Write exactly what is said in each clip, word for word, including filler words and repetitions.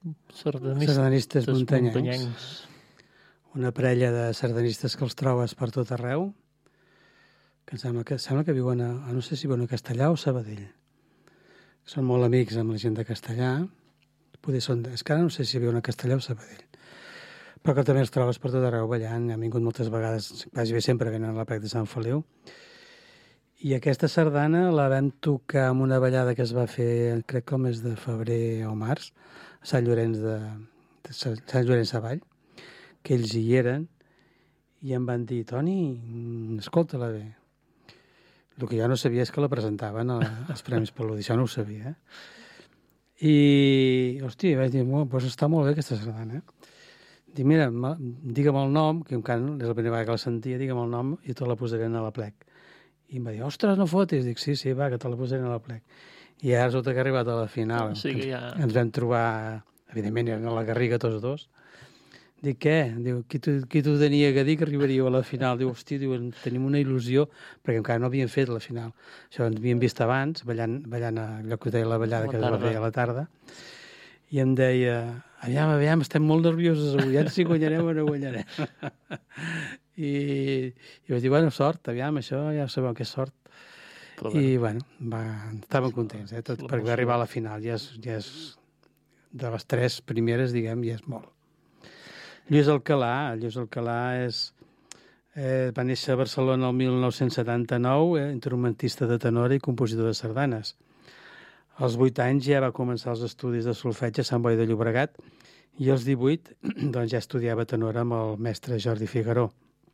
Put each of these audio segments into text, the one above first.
sardanistes, sardanistes muntanyencs. muntanyencs. Una parella de sardanistes que els trobes per tot arreu, que em sembla que, sembla que viuen a, no sé si viuen a Castellà o Sabadell. Són molt amics amb la gent de Castellà. Poder són, és que ara no sé si viuen a Castellà o Sabadell. Però que també els trobes per tot arreu ballant. Han vingut moltes vegades, quasi bé sempre venen a la Plec de Sant Feliu. I aquesta sardana la vam tocar amb una ballada que es va fer, crec que el mes de febrer o març, a Sant Llorenç de, de Sant Llorenç Savall, que ells hi eren, i em van dir, Toni, escolta-la bé. El que jo no sabia és que la presentaven als Premis Paludi, això no ho sabia. Eh? I, hòstia, vaig dir, bueno, doncs està molt bé aquesta sardana. Dic, mira, digue'm el nom, que encara és la primera vegada que la sentia, digue'm el nom i te la posaré a la Plec. I em va dir, ostres, no fotis. Dic, sí, sí, va, que te la posaré a la Plec. I ara resulta que ha arribat a la final. O sigui, ja... Ens vam trobar, evidentment, eren a la Garriga tots dos. Dic, què? Diu, qui t'ho tenia que dir que arribaríeu a la final? Diu, hosti, diu, tenim una il·lusió, perquè encara no havíem fet la final. Això ens havíem vist abans, ballant, ballant a allò que us deia la ballada que es va fer a la tarda. I em deia, aviam, aviam, estem molt nerviosos avui, ja si guanyarem o no guanyarem. I, i vaig dir, bueno, sort, aviam, això ja sabeu que és sort. Però I, bueno, va, estàvem contents, eh, tot, perquè va arribar a la final. Ja és, ja és, de les tres primeres, diguem, ja és molt. Lluís Alcalà, Lluís Alcalà és, eh, va néixer a Barcelona el mil nou-cents setanta-nou, eh, instrumentista de tenora i compositor de sardanes. Als vuit anys ja va començar els estudis de solfeig a Sant Boi de Llobregat i als divuit doncs, ja estudiava tenora amb el mestre Jordi Figaró.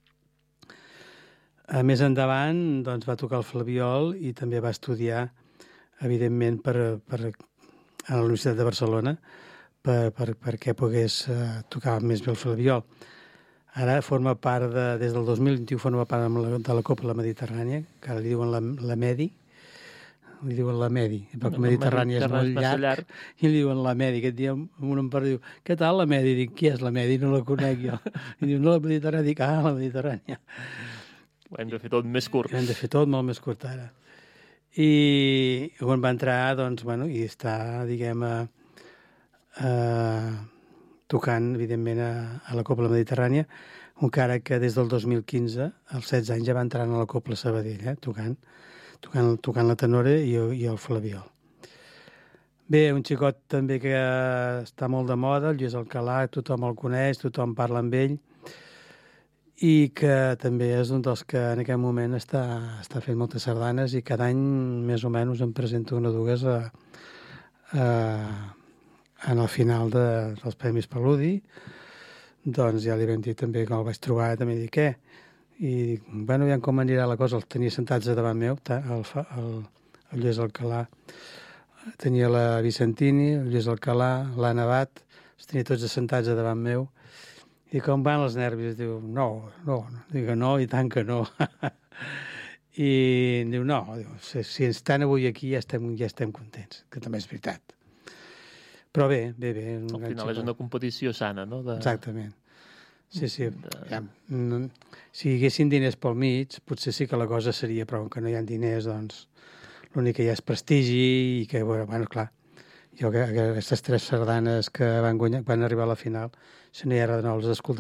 A més endavant doncs, va tocar el flabiol i també va estudiar, evidentment, per, per, a la Universitat de Barcelona, Per, per, perquè pogués uh, tocar més bé el flabiol. Ara forma part, de, des del dos mil vint-i-u, forma part de la, de la Copla Mediterrània, que ara li diuen la, la Medi, li diuen la Medi, perquè la Mediterrània és molt llarg, llarg, i li diuen la Medi. Aquest dia un em parla, diu, què tal la Medi? Dic, qui és la Medi? No la conec jo. I diu, no, la Mediterrània. Dic, ah, la Mediterrània. Ho hem de fer tot més curt. Ho hem de fer tot molt més curt ara. I quan va entrar, doncs, bueno, i està, diguem, a Uh, tocant, evidentment, a, a la Copla Mediterrània, encara que des del dos mil quinze, als setze anys, ja va entrar a la Copla Sabadell, eh, tocant, tocant, tocant la tenora i, i el flabiol. Bé, un xicot també que està molt de moda, el Lluís Alcalà, tothom el coneix, tothom parla amb ell, i que també és un dels que en aquest moment està, està fent moltes sardanes i cada any, més o menys, em presento una o dues a... a en el final de, dels Premis Paludi, doncs ja li vam dir també que el vaig trobar, també dic, què? I dic, bueno, ja com anirà la cosa, els tenia sentats a davant meu, el, el, el Lluís Alcalà, tenia la Vicentini, el Lluís Alcalà, l'Anna Bat, els tenia tots assentats a davant meu, i com van els nervis? Diu, no, no, dic, no, i tant que no. I diu, no, diu, si, si estan avui aquí ja estem, ja estem contents, que també és veritat. Però bé, bé, bé. Al final és una competició sana, no? De... Exactament. Sí, sí. De... Ja, no, si hi haguessin diners pel mig, potser sí que la cosa seria, però com que no hi ha diners, doncs l'únic que hi ha és prestigi i que, bueno, bueno clar, jo que, que aquestes tres sardanes que van, guanyar, van arribar a la final, si no hi ha res de nou, les escoltaré